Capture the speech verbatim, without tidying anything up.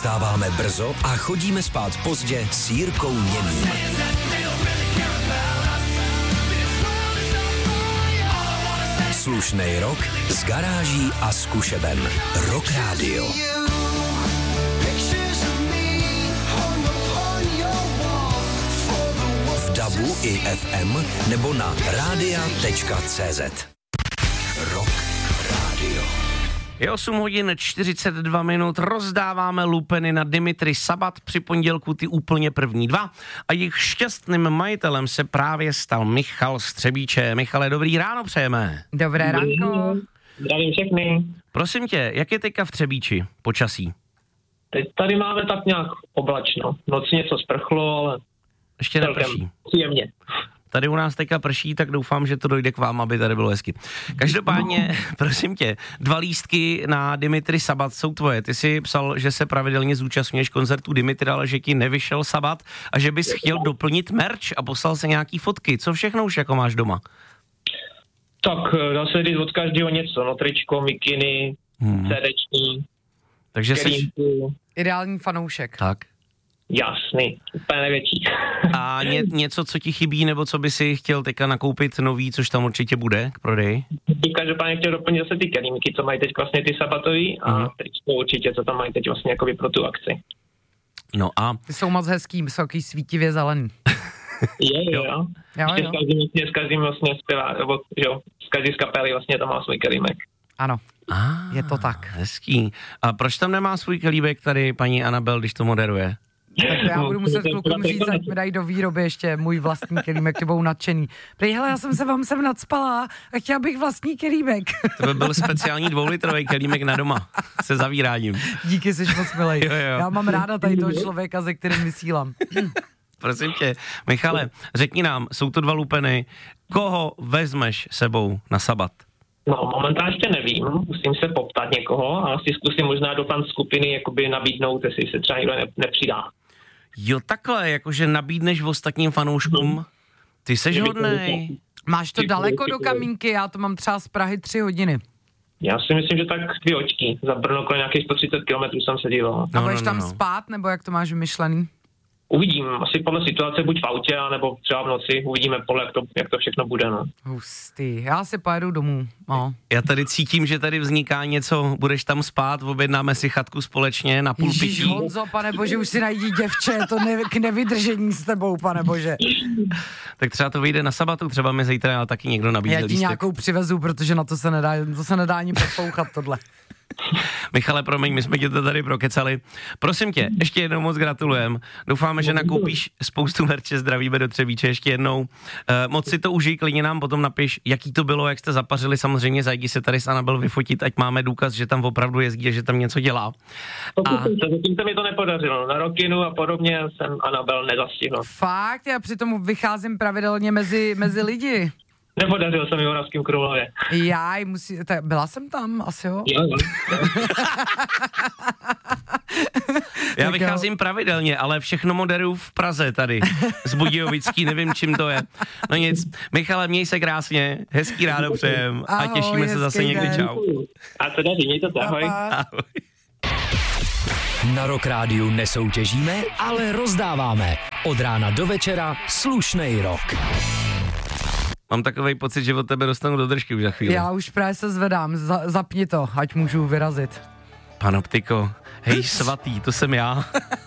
Vstáváme brzo a chodíme spát pozdě s Jirkou Němým. Slušnej rok z garáží a zkušeben. Rock Radio. V dabu i ef em nebo na rádia tečka cé zet. Rock Radio. Je osm hodin čtyřicet dva minut, rozdáváme lupeny na Dimitri Sabat, při pondělku ty úplně první dva a jejich šťastným majitelem se právě stal Michal z Třebíče. Michale, dobrý ráno přejeme. Dobré ránko. Zdravím všechny. Prosím tě, jak je teďka v Třebíči počasí? Teď tady máme tak nějak oblačno. Noc něco sprchlo, ale Ještě neprší. Příjemně. Tady u nás teďka prší, tak doufám, že to dojde k vám, aby tady bylo hezky. Každopádně, prosím tě, dva lístky na Dimitri Sabat jsou tvoje. Ty jsi psal, že se pravidelně zúčastňuješ koncertu Dimitri, ale že ti nevyšel Sabat a že bys chtěl doplnit merch a poslal se nějaký fotky. Co všechno už jako máš doma? Tak dá se říct od každého něco. No tričko, mikiny, hmm. CDčky. Takže jsi... Ideální fanoušek. Tak. Jasný, úplně největší. A ně, něco, co ti chybí, nebo co by si chtěl teďka nakoupit nový, což tam určitě bude k prodeji? Každopádně chtěl doplnit zase ty kelímky, co mají teď vlastně ty sabatový a uh-huh. tričko určitě, co tam mají teď vlastně jakoby pro tu akci. No a... Ty jsou moc hezký, vysoký, svítivě zelený. Je, jo, jo. jo, jo. S každým, s každým vlastně zpěvá, nebo jo, s každý z kapely vlastně tam má svůj kelímek. Ano, ah, je to tak. Hezký. A proč tam nemá svůj kelímek tady paní Anabel, když to moderuje? Tak já budu muset klukům říct, ať mi dají do výroby ještě můj vlastní kelímek, ty budou nadšený. Prej, hele, já jsem se vám sem nadspala a chtěla bych vlastní kelímek. To by byl speciální dvoulitrový kelímek na doma se zavíráním. Díky, jsi moc milej. Jo, jo. Já mám ráda tady toho člověka, se kterým vysílám. Prosím tě, Michale, řekni nám, jsou to dva lupeny, koho vezmeš sebou na Sabat? No, momentálně ještě nevím, musím se poptat někoho a asi zkusím možná do fan skupiny jakoby nabídnout, jestli se třeba někdo ne, nepřidá. Jo, takhle, jakože nabídneš v ostatním fanouškům. Ty seš hodnej. Máš to daleko do Kamínky, já to mám třeba z Prahy tři hodiny. Já si myslím, že tak dvě očky. Za Brno kolem nějakých sto třicet kilometrů jsem se díval. No, a budeš no, no, tam no. spát, nebo jak to máš vymyšlený? Uvidím, asi podle situace, buď v autě, nebo třeba v noci, uvidíme podle, jak to, jak to všechno bude, no. Hustý, já si pojedu domů, no. Já tady cítím, že tady vzniká něco, budeš tam spát, objednáme si chatku společně na půl pití. Ježíš Honzo, pane bože, už si najdi děvče, je to ne, k nevydržení s tebou, pane bože. Tak třeba to vyjde na Sabatu, třeba mi zítra taky někdo nabídne lístek. Já ti nějakou přivezu, protože na to se nedá, to se nedá ani poslouchat tohle. Michale, promiň, my jsme tě to tady prokecali. Prosím tě, ještě jednou moc gratulujem. Doufáme, že nakoupíš spoustu merče, zdravíme do Třebíče ještě jednou. E, moc si to užij, klidně nám potom napiš, jaký to bylo, jak jste zapařili. Samozřejmě zajdi se tady s Anabel vyfotit, ať máme důkaz, že tam opravdu jezdí a že tam něco dělá. A... Zatím se mi to nepodařilo. Na Rockinu a podobně jsem Anabel nezastihl. Fakt? Já přitom vycházím pravidelně mezi, mezi lidi. Nepodařil se mi v Moravském Krumlově. Jaj, musí, tak byla jsem tam, asi jo? Jo, jo. Já vycházím pravidelně, ale všechno moderuju v Praze tady, z Budějovický, nevím, čím to je. No nic, Michale, měj se krásně, hezký ráno přejem a ahoj, těšíme se zase někdy, den. čau. A to daří, mějte to, ahoj. Ahoj. Na Rock Rádiu nesoutěžíme, ale rozdáváme. Od rána do večera slušnej rok. Mám takovej pocit, že od tebe dostanu do držky už za chvíli. Já už právě se zvedám, Za, zapni to, ať můžu vyrazit. Panoptiko, hej svatý, to jsem já.